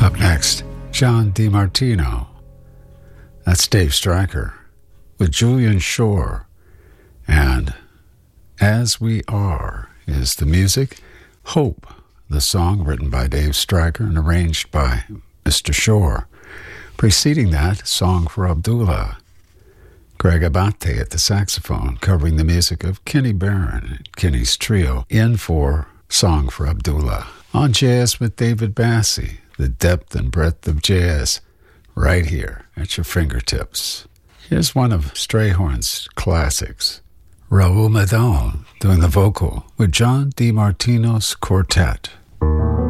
Up next, John DiMartino. That's Dave Stryker with Julian Shore. And As We Are is the music. Hope, the song written by Dave Stryker and arranged by Mr. Shore. Preceding that, Song for Abdullah. Greg Abate at the saxophone, covering the music of Kenny Barron and Kenny's trio, in for Song for Abdullah. On Jazz with David Bassie, the depth and breadth of jazz, right here at your fingertips. Here's one of Strayhorn's classics, Raoul Madon doing the vocal with John DiMartino's quartet.